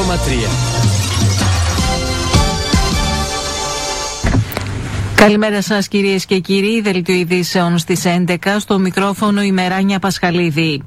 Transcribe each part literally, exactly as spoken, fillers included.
κόμμα τρία. Καλημέρα σας κυρίες και κύριοι, δελτίο ειδήσεων στις έντεκα, στο μικρόφωνο η Μεράνια Πασχαλίδη.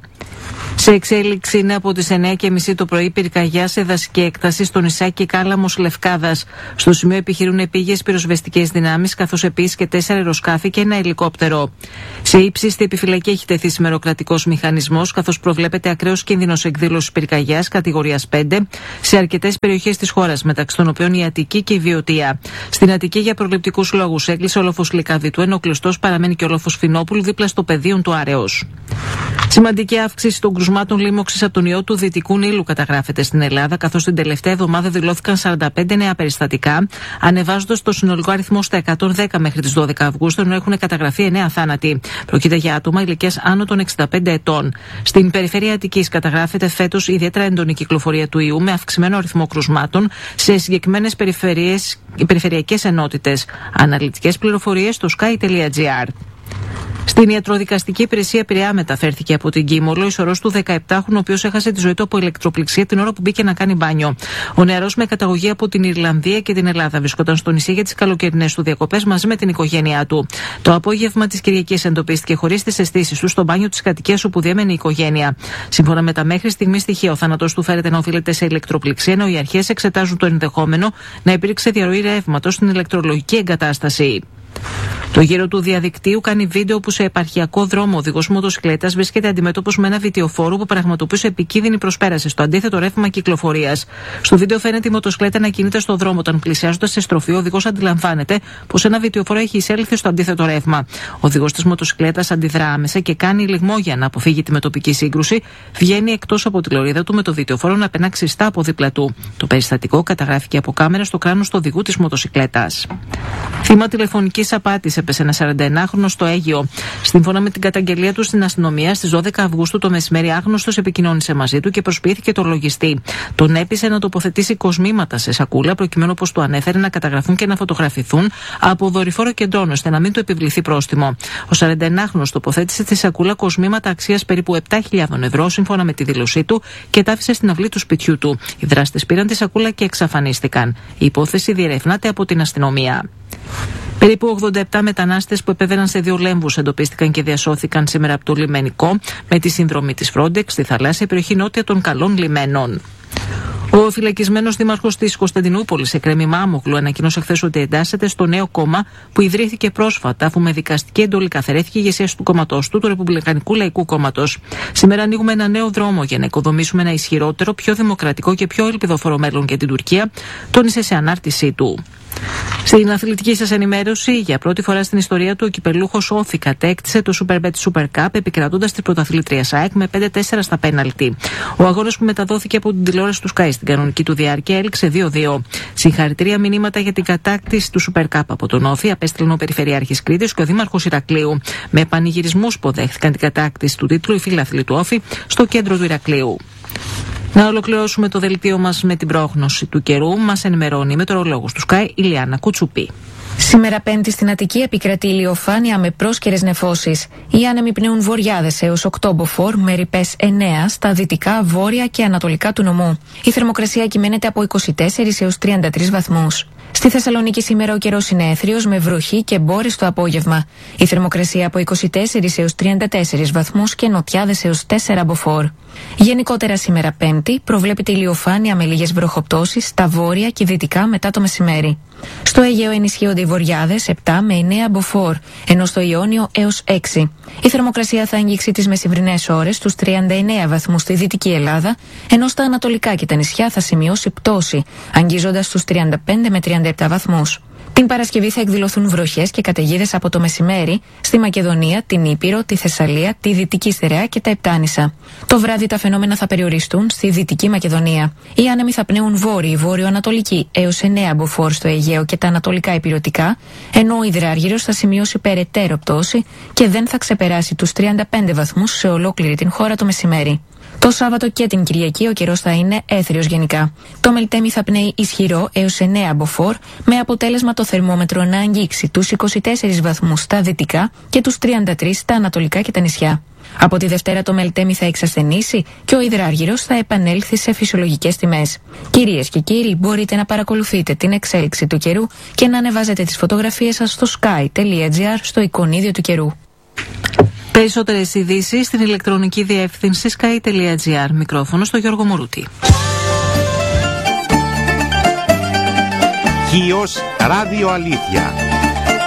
Σε εξέλιξη είναι από τις εννιά και μισή το πρωί πυρκαγιά σε δασική έκταση στο νησάκι Κάλαμος Λευκάδας. Στο σημείο επιχειρούν επίγειες πυροσβεστικές δυνάμεις, καθώς επίσης και τέσσερα αεροσκάφη και ένα ελικόπτερο. Σε ύψιστη επιφυλακή έχει τεθεί σημεροκρατικός μηχανισμός, καθώς προβλέπεται ακραίος κίνδυνος εκδήλωσης πυρκαγιάς κατηγορίας πέντε σε αρκετές περιοχές της χώρας, μεταξύ των οποίων η Αττική και η Βιωτία. Στην Αττική, για προληπτικούς λόγους, έκλεισε ο λόφος Λυκαβητού, ενώ κλειστός παραμένει και ο λόφος Φινόπουλου δίπλα στο πεδίο του Άρεως. Σημαντική αύξηση των κρουσμάτων λίμωξης από τον ιό του Δυτικού Νείλου καταγράφεται στην Ελλάδα, καθώς την τελευταία εβδομάδα δηλώθηκαν σαράντα πέντε νέα περιστατικά, ανεβάζοντας το συνολικό αριθμό στα εκατόν δέκα μέχρι τις δώδεκα Αυγούστου, ενώ έχουν καταγραφεί εννέα θάνατοι. Πρόκειται για άτομα ηλικίας άνω των εξήντα πέντε ετών. Στην περιφέρεια Αττικής καταγράφεται φέτος ιδιαίτερα έντονη κυκλοφορία του ιού, με αυξημένο αριθμό κρουσμάτων σε συγκεκριμένες περιφερειακές ενότητες. Αναλυτικές πληροφορίες στο sky τελεία gr. Στην ιατροδικαστική υπηρεσία Πειραιά μεταφέρθηκε από την Κίμολο η σωρός του δεκαεπτάχρονου, ο οποίος έχασε τη ζωή του από ηλεκτροπληξία την ώρα που μπήκε να κάνει μπάνιο. Ο νεαρός, με καταγωγή από την Ιρλανδία και την Ελλάδα, βρισκόταν στο νησί για τις καλοκαιρινές του διακοπές μαζί με την οικογένειά του. Το απόγευμα της Κυριακής εντοπίστηκε χωρίς τις αισθήσεις του στο μπάνιο της κατοικίας όπου διέμενε η οικογένεια. Σύμφωνα με τα μέχρι στιγμή στοιχεία, ο θάνατος του φέρεται να οφείλεται σε ηλεκτροπληξία, ενώ οι αρχές εξετάζουν το ενδεχόμενο να υπήρξε διαρροή ρεύματος στην ηλεκτρολογική εγκατάσταση. Το γύρο του διαδικτύου κάνει βίντεο που σε επαρχιακό δρόμο ο οδηγός μοτοσυκλέτας βρίσκεται αντιμέτωπος με ένα βιτιοφόρο που πραγματοποιούσε επικίνδυνη προσπέραση στο αντίθετο ρεύμα κυκλοφορίας. Στο βίντεο φαίνεται η μοτοσυκλέτα να κινείται στον δρόμο. Όταν πλησιάζοντας σε στροφή, ο οδηγός αντιλαμβάνεται πως ένα βιτιοφόρο έχει εισέλθει στο αντίθετο ρεύμα. Ο οδηγός της μοτοσυκλέτας αντιδρά άμεσα και κάνει λιγμό για να αποφύγει τη μετοπική σύγκρουση. Βγαίνει εκτός από τη λωρίδα του με το βιτιοφόρο να περνά ξιστά από δίπλα του. Το περιστατικό καταγράφηκε από κάμερα στο κράνος του οδηγού της μοτοσυκλέτας. Θύμα τηλεφωνικής απάτης έπεσε ένα σαρανταενάχρονος στο Αίγυο. Σύμφωνα με την καταγγελία του στην αστυνομία, στις δώδεκα Αυγούστου το μεσημέρι, άγνωστος επικοινώνησε μαζί του και προσποιήθηκε το λογιστή. Τον έπεισε να τοποθετήσει κοσμήματα σε σακούλα, προκειμένου πως του ανέφερε να καταγραφούν και να φωτογραφηθούν από δορυφόρο κεντρών, ώστε να μην του επιβληθεί πρόστιμο. Ο σαρανταενάχρονος τοποθέτησε στη σακούλα κοσμήματα αξίας περίπου επτά χιλιάδες ευρώ, σύμφωνα με τη δήλωσή του, και τα άφησε στην αυλή του σπιτιού του. Οι δράστες πήραν τη σακούλα και εξαφανίστηκαν. Η υπόθεση διερευνάται από την αστυνομία. Περίπου ογδόντα επτά μετανάστες που επέβαιναν σε δύο λέμβους εντοπίστηκαν και διασώθηκαν σήμερα από το λιμενικό με τη συνδρομή της Frontex στη θαλάσσια περιοχή νότια των Καλών Λιμένων. Ο φυλακισμένος δήμαρχος της Κωνσταντινούπολης, Εκρέμη Μάμογλου, ανακοίνωσε χθες ότι εντάσσεται στο νέο κόμμα που ιδρύθηκε πρόσφατα, αφού με δικαστική εντολή καθαιρέθηκε η ηγεσία του κόμματός του, του Ρεπουμπλικανικού Λαϊκού Κόμματος. Σήμερα ανοίγουμε ένα νέο δρόμο για να οικοδομήσουμε ένα ισχυρότερο, πιο δημοκρατικό και πιο ελπιδοφόρο μέλλον για την Τουρκία, τόνισε σε ανάρτησή του. Στην αθλητική σας ενημέρωση, για πρώτη φορά στην ιστορία του, ο κυπελούχος Όφη κατέκτησε το Superbet Super Cup, επικρατώντας την πρωταθλήτρια ΑΕΚ με πέντε τέσσερα στα πέναλτι. Ο αγώνας, που μεταδόθηκε από την τηλεόραση του Sky στην κανονική του διάρκεια, έληξε δύο δύο. Συγχαρητήρια μηνύματα για την κατάκτηση του Super Cup από τον Όφη απέστειλαν ο Περιφερειάρχης Κρήτης και ο Δήμαρχος Ηρακλείου. Με πανηγυρισμούς υποδέχθηκαν την κατάκτηση του τίτλου οι φίλαθλοι του Όφη στο κέντρο του Ηρακλείου. Να ολοκληρώσουμε το δελτίο μας με την πρόγνωση του καιρού. Μας ενημερώνει η μετεωρολόγος του Sky, Ηλιάνα Κουτσουπή. Σήμερα Πέμπτη στην Αττική επικρατεί ηλιοφάνεια με πρόσκαιρες νεφώσεις. Οι άνεμοι πνέουν βορειάδες έως οκτώ μποφόρ, με ρηπές εννέα στα δυτικά, βόρεια και ανατολικά του νομού. Η θερμοκρασία κυμαίνεται από είκοσι τέσσερις έως τριάντα τρεις βαθμούς. Στη Θεσσαλονίκη σήμερα ο καιρός είναι έθριος με βροχή και μπόρες το απόγευμα. Η θερμοκρασία από είκοσι τέσσερις έως τριάντα τέσσερις βαθμούς και νοτιάδες έως τέσσερα μποφόρ. Γενικότερα σήμερα Πέμπτη προβλέπεται ηλιοφάνεια με λίγες βροχοπτώσεις στα βόρεια και δυτικά μετά το μεσημέρι. Στο Αιγαίο ενισχύονται οι βορειάδες επτά με εννέα μποφόρ, ενώ στο Ιόνιο έως έξι. Η θερμοκρασία θα αγγίξει τις μεσημβρινές ώρες στους τριάντα εννέα βαθμούς στη Δυτική Ελλάδα, ενώ στα ανατολικά και τα νησιά θα σημειώσει πτώση, αγγίζοντας στους τριάντα πέντε με τριάντα επτά βαθμούς. Την Παρασκευή θα εκδηλωθούν βροχές και καταιγίδες από το μεσημέρι στη Μακεδονία, την Ήπειρο, τη Θεσσαλία, τη Δυτική Στερεά και τα Επτάνησα. Το βράδυ τα φαινόμενα θα περιοριστούν στη Δυτική Μακεδονία. Οι άνεμοι θα πνέουν βόρειοι, βόρειο-ανατολική έως εννέα μποφόρ στο Αιγαίο και τα ανατολικά ηπειρωτικά, ενώ ο υδράργυρος θα σημειώσει περαιτέρω πτώση και δεν θα ξεπεράσει τους τριάντα πέντε βαθμούς σε ολόκληρη την χώρα το μεσημέρι. Το Σάββατο και την Κυριακή ο καιρός θα είναι έθριος γενικά. Το Μελτέμι θα πνέει ισχυρό έως εννέα μποφόρ, με αποτέλεσμα το θερμόμετρο να αγγίξει τους είκοσι τέσσερις βαθμούς στα δυτικά και τους τριάντα τρεις στα ανατολικά και τα νησιά. Από τη Δευτέρα το Μελτέμι θα εξασθενήσει και ο υδράργυρος θα επανέλθει σε φυσιολογικές τιμές. Κυρίες και κύριοι, μπορείτε να παρακολουθείτε την εξέλιξη του καιρού και να ανεβάζετε τις φωτογραφίες σας στο sky.gr στο εικονίδιο του καιρού. Περισσότερες ειδήσεις στην ηλεκτρονική διεύθυνση sky.gr. Μικρόφωνο στο Γιώργο Μωρούτη. Χίος Ράδιο Αλήθεια.